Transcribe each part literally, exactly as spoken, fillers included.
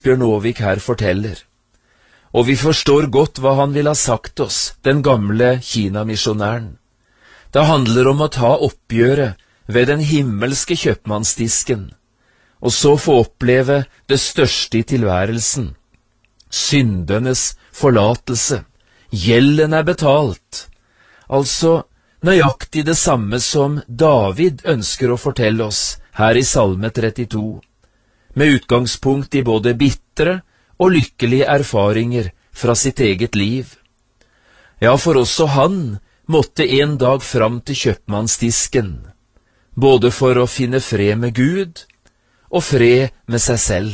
Asbjørn Aavik her forteller. Og vi forstår godt hva han vil ha sagt oss, den gamle Kina-misjonæren. Det handler om å ta oppgjøret ved den himmelske kjøpmannsdisken, og så få oppleve det største i tilværelsen. Syndenes forlatelse. Gjelden er betalt. Altså nøyaktig det samme som David ønsker å fortelle oss her i Salme trettito, med utgangspunkt i både bitre og lykkelige erfaringer fra sitt eget liv. Ja, for også han måtte en dag fram til kjøpmannsdisken, både for å finne fred med Gud og fred med seg selv.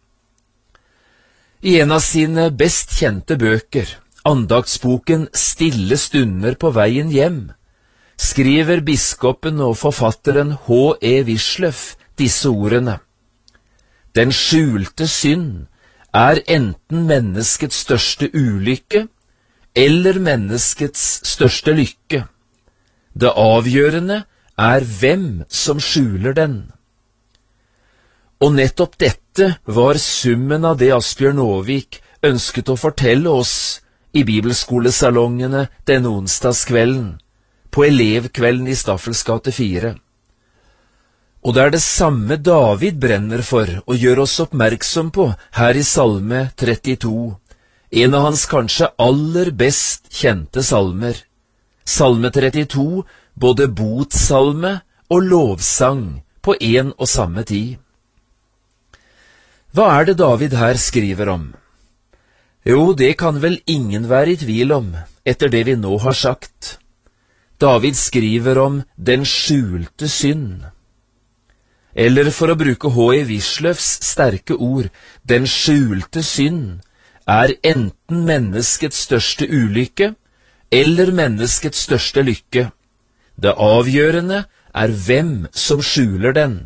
I en av sine best kjente bøker, andaktsboken Stille stunder på veien hjem, skriver biskopen og forfatteren H. E. Wisløff disse ordene. Den skjulte synd er enten menneskets største ulykke eller menneskets største lykke. Det avgjørende er hvem som skjuler den. Og nettopp dette var summen av det Asbjørn Aavik ønsket å fortelle oss i bibelskolesalongene denne onsdagskvelden, på elevkvelden i Staffels gate fire. Og det er det samme David brenner for og gjør oss oppmerksom på her i Salme trettito, en av hans kanskje aller best kjente salmer. Salme trettito, både botsalme og lovsang på en og samme tid. Hva er det David her skriver om? Jo, det kan vel ingen være i tvil om, etter det vi nå har sagt. David skriver om den skjulte synd. Eller for å bruke H. E. Wisløffs sterke ord, den skjulte synd er enten menneskets største ulykke eller menneskets største lykke. Det avgjørende er hvem som skjuler den.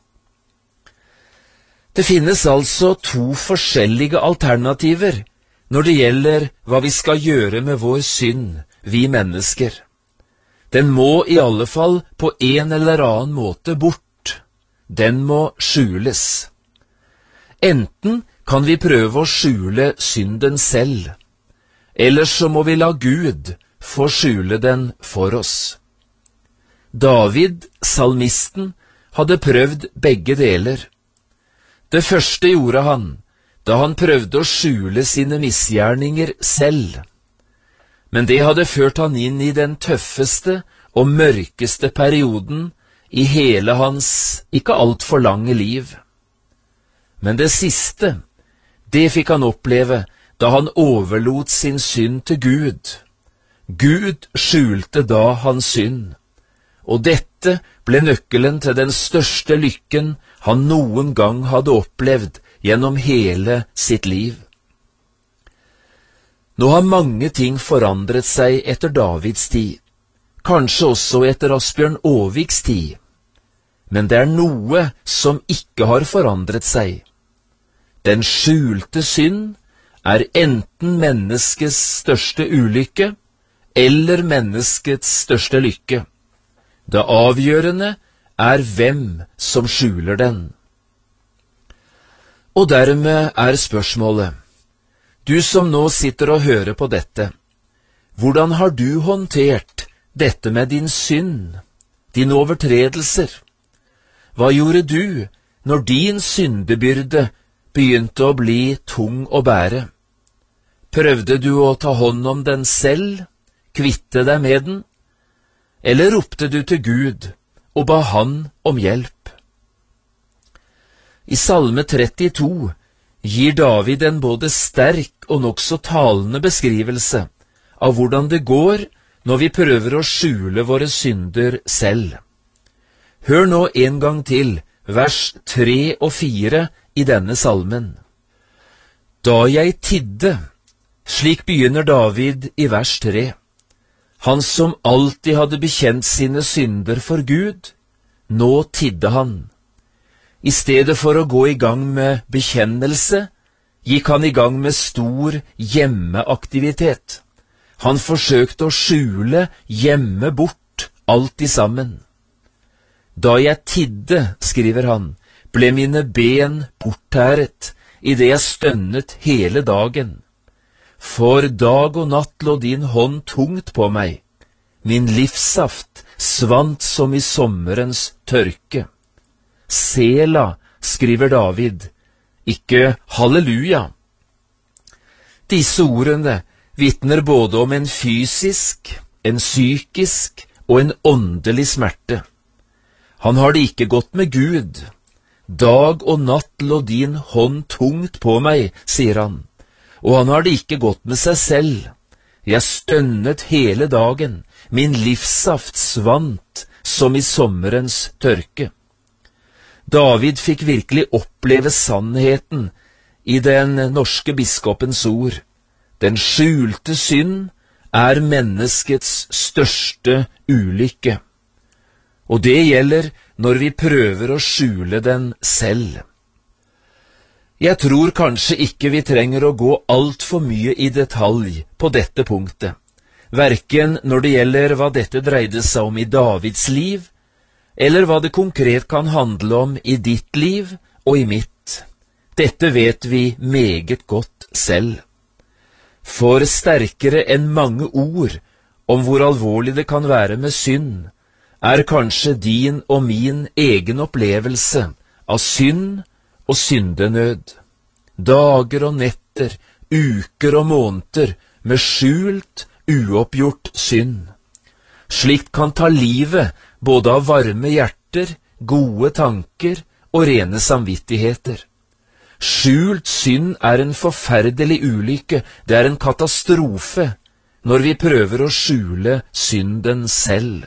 Det finnes altså to forskjellige alternativer når det gjelder hva vi skal gjøre med vår synd, vi mennesker. Den må i alle fall på en eller annen måte bort. Den må skjules. Enten kan vi prøve å skjule synden selv, eller så må vi la Gud få skjule den for oss. David, salmisten, hadde prøvd begge deler. Det første gjorde han da han prøvde å skjule sine misgjerninger selv. Men det hadde ført han inn i den tøffeste og mørkeste perioden i hele hans ikke alt for lange liv. Men det siste, det fikk han oppleve da han overlot sin synd til Gud. Gud skjulte da hans synd, og dette ble nøkkelen til den største lykken han noen gang hadde opplevd gjennom hele sitt liv. Nå har mange ting forandret seg etter Davids tid, kanskje også etter Asbjørn Aaviks tid, men det er noe som ikke har forandret seg. Den skjulte synd er enten menneskets største ulykke eller menneskets største lykke. Det avgjørende er hvem som skjuler den. Og dermed er spørsmålet, du som nå sitter og hører på dette, hvordan har du håndtert dette med din synd, dine overtredelser? Hva gjorde du når din syndebyrde begynte å bli tung å bære? Prøvde du å ta hånd om den selv, kvitte deg med den? Eller ropte du til Gud og ba han om hjelp? I Salme trettito gir David en både sterk og nokså talende beskrivelse av hvordan det går når vi prøver å skjule våre synder selv. Hør nå en gang til vers tre og fire i denne salmen. Da jeg tidde, slik begynner David i vers tre. Han som alltid hadde bekjent sine synder for Gud, nå tidde han. I stedet for å gå i gang med bekjennelse, gikk han i gang med stor hjemmeaktivitet. Han forsøkte å skjule, gjemme bort alt i sammen. Da jeg tidde, skriver han, ble mine ben borttæret, i det jeg stønnet hele dagen. For dag og natt lå din hånd tungt på meg. Min livssaft svant som i sommerens tørke. Sela, skriver David, ikke halleluja. Disse ordene vitner både om en fysisk, en psykisk og en åndelig smerte. Han har det ikke godt med Gud. Dag og natt lå din hånd tungt på meg, sier han, og han har det ikke godt med seg selv. Jeg stønnet hele dagen, min livssaft svant som i sommerens tørke. David fikk virkelig oppleve sannheten i den norske biskopens ord. Den skjulte synd er menneskets største ulykke. Og det gjelder når vi prøver å skjule den selv. Jeg tror kanskje ikke vi trenger å gå alt for mye i detalj på dette punktet, hverken når det gjelder hva dette dreide seg om i Davids liv, eller hva det konkret kan handle om i ditt liv og i mitt. Dette vet vi meget godt selv. For sterkere enn mange ord om hvor alvorlig det kan være med synd, er kanskje din og min egen opplevelse av synd og syndenød. Dager og netter, uker og måneder med skjult, uoppgjort synd. Slikt kan ta livet både av varme hjerter, gode tanker og rene samvittigheter. Skjult synd er en forferdelig ulykke, det er en katastrofe når vi prøver å skjule synden selv.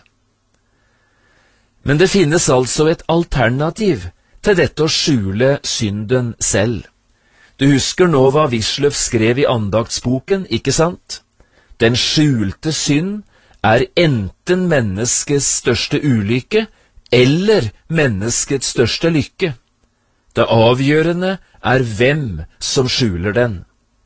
Men det finnes altså et alternativ til dette å skjule synden selv. Du husker nå hva Wisløff skrev i andaktsboken, ikke sant? Den skjulte synd er enten menneskets største ulykke eller menneskets største lykke. Det avgjørende er hvem som skjuler den.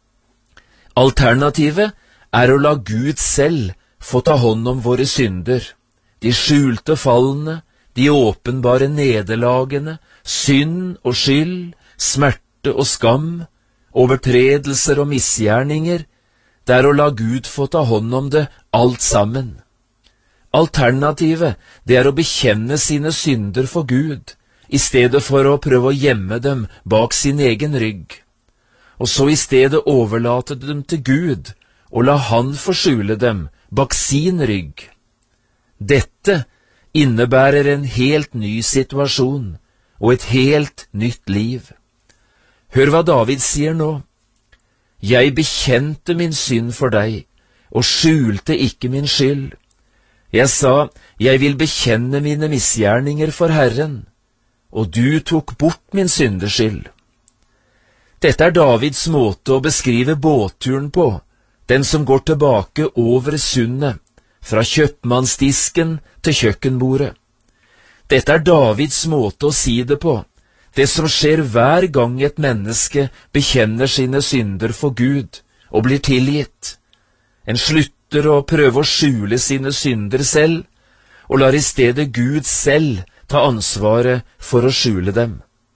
Alternativet er å la Gud selv få ta hånd om våre synder, de skjulte fallene, de åpenbare nederlagene, synd og skyld, smerte og skam, overtredelser og misgjerninger. Det er å la Gud få ta hånd om det alt sammen. Alternativet, det er å bekjenne sine synder for Gud, i stedet for å prøve å gjemme dem bak sin egen rygg, og så i stedet overlate dem til Gud, og la Han forskjule dem bak sin rygg. Dette innebærer en helt ny situasjon og et helt nytt liv. Hør hva David sier nå. Jeg bekjente min synd for deg, og skjulte ikke min skyld. Jeg sa, jeg vil bekjenne mine misgjerninger for Herren, og du tok bort min syndeskyld. Dette er Davids måte å beskrive båtturen på, den som går tilbake over sundet, fra kjøpmannsdisken til kjøkkenbordet. Dette er Davids måte å si det på, det som skjer hver gang et menneske bekjenner sine synder for Gud og blir tilgitt. En slutter å prøve å skjule sine synder selv, og lar i stedet Gud selv ta ansvaret for å skjule dem.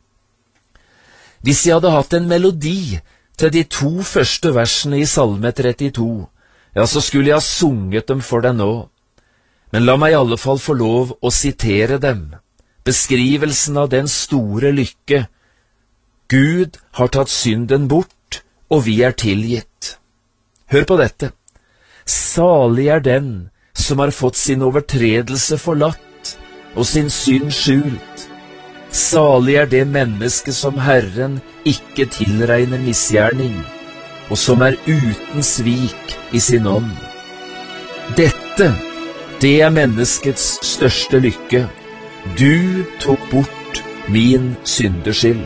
Hvis jeg hadde hatt en melodi til de to første versene i Salme trettito, ja, så skulle jeg ha sunget dem for deg nå. Men la meg i alle fall få lov å sitere dem. Beskrivelsen av den store lykke. Gud har tatt synden bort, og vi er tilgitt. Hør på dette. Salig er den som har fått sin overtredelse forlatt, og sin synd skjult. Salig er det menneske som Herren ikke tilregner misgjerning, og som er uten svik i sin ånd. Dette, det er menneskets største lykke. Du tok bort min syndeskyld.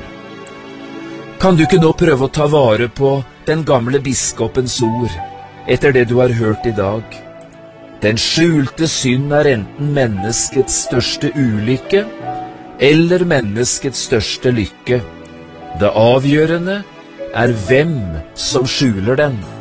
Kan du ikke nå prøve å ta vare på den gamle biskopens ord etter det du har hørt i dag? Den skjulte synd er enten menneskets største ulykke eller menneskets største lykke. Det avgjørende er hvem som skjuler den.